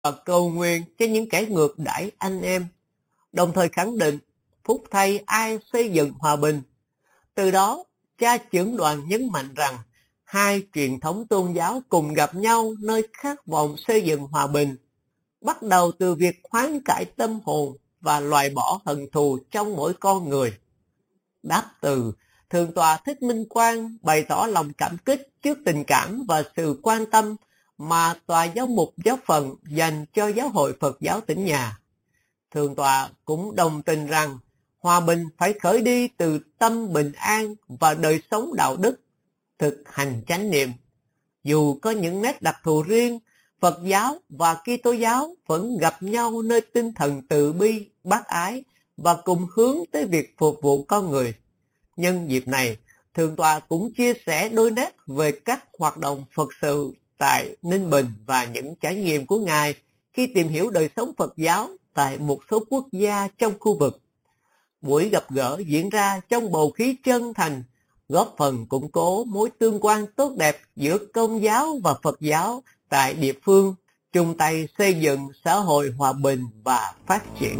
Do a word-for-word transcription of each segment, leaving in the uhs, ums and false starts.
và cầu nguyện cho những kẻ ngược đãi anh em, đồng thời khẳng định phúc thay ai xây dựng hòa bình. Từ đó, cha trưởng đoàn nhấn mạnh rằng hai truyền thống tôn giáo cùng gặp nhau nơi khát vọng xây dựng hòa bình, bắt đầu từ việc hoán cải tâm hồn và loại bỏ hận thù trong mỗi con người. Đáp từ, Thượng tọa Thích Minh Quang bày tỏ lòng cảm kích trước tình cảm và sự quan tâm mà Tòa Giáo mục Giáo phận dành cho Giáo hội Phật giáo tỉnh nhà. Thượng tọa cũng đồng tình rằng hòa bình phải khởi đi từ tâm bình an và đời sống đạo đức, thực hành chánh niệm. Dù có những nét đặc thù riêng, Phật giáo và Kitô giáo vẫn gặp nhau nơi tinh thần từ bi, bác ái và cùng hướng tới việc phục vụ con người. Nhân dịp này, Thượng tọa cũng chia sẻ đôi nét về các hoạt động Phật sự tại Ninh Bình và những trải nghiệm của Ngài khi tìm hiểu đời sống Phật giáo tại một số quốc gia trong khu vực. Buổi gặp gỡ diễn ra trong bầu khí chân thành, góp phần củng cố mối tương quan tốt đẹp giữa Công giáo và Phật giáo tại địa phương, chung tay xây dựng xã hội hòa bình và phát triển.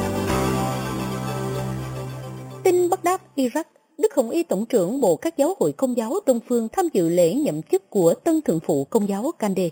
Tin Baghdad, Iraq, Đức Hồng Y Tổng trưởng Bộ các giáo hội Công giáo Đông phương tham dự lễ nhậm chức của Tân Thượng phụ Công giáo Kande.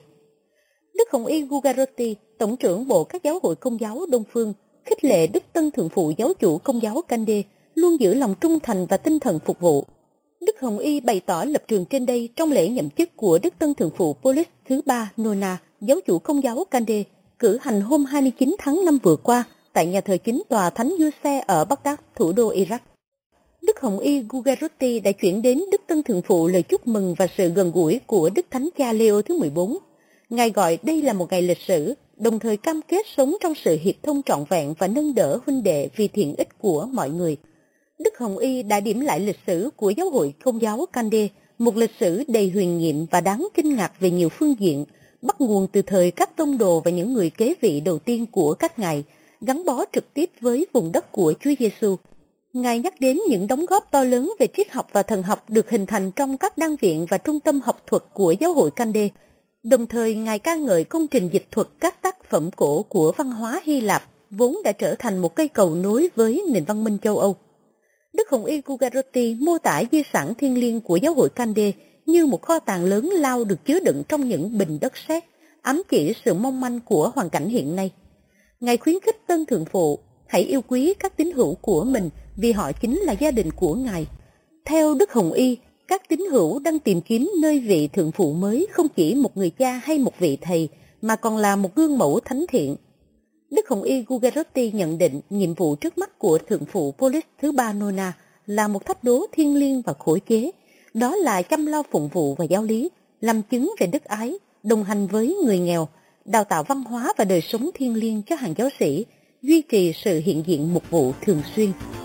Đức Hồng Y Gugarotti, Tổng trưởng Bộ các giáo hội Công giáo Đông phương, khích lệ Đức Tân Thượng phụ Giáo chủ Công giáo Kande luôn giữ lòng trung thành và tinh thần phục vụ. Đức Hồng Y bày tỏ lập trường trên đây trong lễ nhậm chức của Đức Tân Thượng phụ Polis thứ ba Nona, Giáo chủ Công giáo Kande, cử hành hôm hai mươi chín tháng năm vừa qua tại nhà thờ chính tòa Thánh Giuse ở Baghdad, thủ đô Iraq. Đức Hồng Y Gugarotti đã chuyển đến Đức Tân Thượng phụ lời chúc mừng và sự gần gũi của Đức Thánh Cha Leo thứ mười bốn. Ngài gọi đây là một ngày lịch sử, đồng thời cam kết sống trong sự hiệp thông trọn vẹn và nâng đỡ huynh đệ vì thiện ích của mọi người. Đức Hồng Y đã điểm lại lịch sử của Giáo hội Công giáo Kande, một lịch sử đầy huyền nhiệm và đáng kinh ngạc về nhiều phương diện, bắt nguồn từ thời các tông đồ và những người kế vị đầu tiên của các ngài, gắn bó trực tiếp với vùng đất của Chúa Giêsu. Ngài nhắc đến những đóng góp to lớn về triết học và thần học được hình thành trong các đan viện và trung tâm học thuật của Giáo hội Kande. Đồng thời, Ngài ca ngợi công trình dịch thuật các tác phẩm cổ của văn hóa Hy Lạp, vốn đã trở thành một cây cầu nối với nền văn minh châu Âu. Đức Hồng Y Gugarotti mô tả di sản thiêng liêng của Giáo hội Kande như một kho tàng lớn lao được chứa đựng trong những bình đất sét, ám chỉ sự mong manh của hoàn cảnh hiện nay. Ngài khuyến khích Tân Thượng phụ hãy yêu quý các tín hữu của mình vì họ chính là gia đình của Ngài. Theo Đức Hồng Y, các tín hữu đang tìm kiếm nơi vị thượng phụ mới không chỉ một người cha hay một vị thầy, mà còn là một gương mẫu thánh thiện. Đức Hồng Y Gugarotti nhận định nhiệm vụ trước mắt của thượng phụ Polis thứ ba Nona là một thách đố thiêng liêng và khổ chế, đó là chăm lo phụng vụ và giáo lý, làm chứng về đức ái, đồng hành với người nghèo, đào tạo văn hóa và đời sống thiêng liêng cho hàng giáo sĩ, duy trì sự hiện diện mục vụ thường xuyên.